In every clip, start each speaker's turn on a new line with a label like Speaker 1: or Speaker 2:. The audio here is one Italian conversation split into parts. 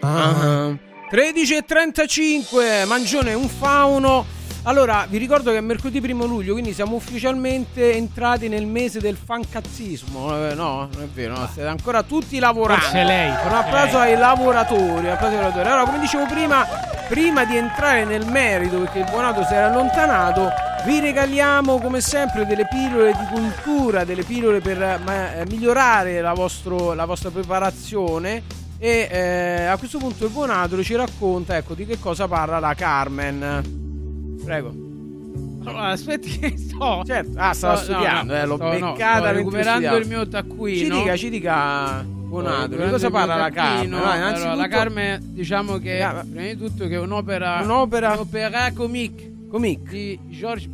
Speaker 1: 13:35, Mangione un fauno. Allora, vi ricordo che è mercoledì 1 luglio, quindi siamo ufficialmente entrati nel mese del fancazzismo. No, non è vero, no, siete ancora tutti lavorando.
Speaker 2: Forse lei.
Speaker 1: Un applauso ai lavoratori, Allora, come dicevo prima di entrare nel merito, perché il Buonato si era allontanato, vi regaliamo come sempre delle pillole di cultura, delle pillole per migliorare la vostra preparazione. E a questo punto il Buonato ci racconta, ecco, di che cosa parla la Carmen. Prego.
Speaker 2: Allora, aspetti che sto.
Speaker 1: Certo. Stava studiando, l'ho beccata.
Speaker 2: Sto recuperando il mio taccuino.
Speaker 1: Ci dica Buonato, di cosa parla la Carmen?
Speaker 2: Allora, la Carmen, diciamo che prima di tutto che è un'opera comique di Georges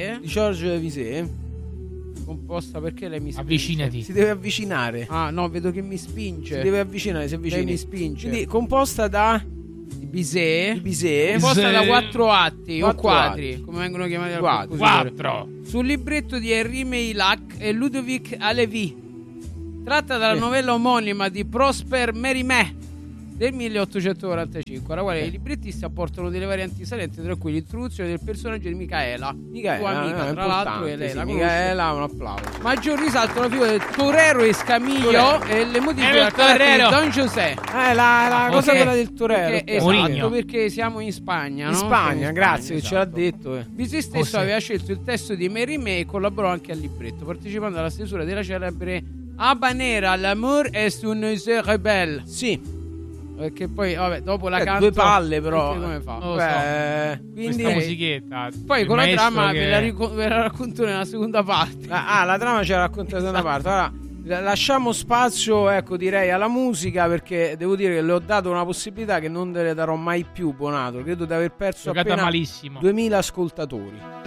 Speaker 2: Bizet. Composta, perché lei mi spinge?
Speaker 3: Avvicinati.
Speaker 1: Si deve avvicinare.
Speaker 2: No, vedo che mi spinge.
Speaker 1: Si deve avvicinare, si avvicina.
Speaker 2: Lei mi spinge.
Speaker 1: Quindi composta da
Speaker 2: Bizet.
Speaker 1: Composta
Speaker 2: da 4 atti o quadri,
Speaker 1: atti.
Speaker 2: come vengono chiamati al
Speaker 3: 4.
Speaker 2: Sul libretto di Henri Meillac e Ludovic Halévy. Tratta dalla novella omonima di Prosper Mérimée del 1845, alla quale i librettisti apportano delle varianti salenti, tra cui l'introduzione del personaggio di Micaela, sua amica, tra l'altro, e lei la conosce.
Speaker 1: Micaela, un applauso.
Speaker 2: Maggior risalto la figura del torero Escamillo e le modifiche al carattere di Don José.
Speaker 1: La cosa quella del torero.
Speaker 2: Esatto, perché siamo in Spagna,
Speaker 1: In
Speaker 2: no?
Speaker 1: Spagna, grazie,
Speaker 2: esatto.
Speaker 1: ce l'ha detto.
Speaker 2: Bizet stesso aveva scelto il testo di Mérimée e collaborò anche al libretto, partecipando alla stesura della celebre Habanera, l'amour est une heure belle.
Speaker 1: Sì.
Speaker 2: Perché poi, vabbè, dopo la canto.
Speaker 1: Due palle, però.
Speaker 2: Come fa?
Speaker 3: Non lo so.
Speaker 1: Quindi
Speaker 3: Questa musichetta.
Speaker 2: Poi con la trama
Speaker 3: che...
Speaker 2: ve la racconto nella seconda parte.
Speaker 1: La trama ce la racconta nella seconda parte. Allora, lasciamo spazio, ecco, direi alla musica, perché devo dire che le ho dato una possibilità che non le darò mai più, Buonato. Credo di aver perso
Speaker 3: giocata
Speaker 1: appena
Speaker 3: malissimo.
Speaker 1: 2000 ascoltatori.